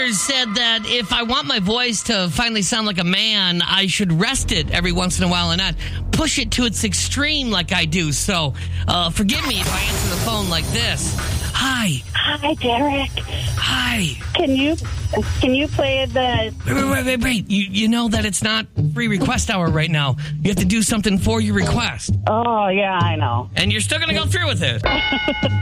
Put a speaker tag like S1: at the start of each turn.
S1: callers said that if I want my voice to finally sound like a man, I should rest it every once in a while and not push it to its extreme like I do. So forgive me if I answer the phone like this. Hi.
S2: Hi, Derek.
S1: Hi.
S2: Can you play the...
S1: Wait. You know that it's not free request hour right now. You have to do something for your request.
S2: Oh, yeah, I know.
S1: And you're still going to go through with it.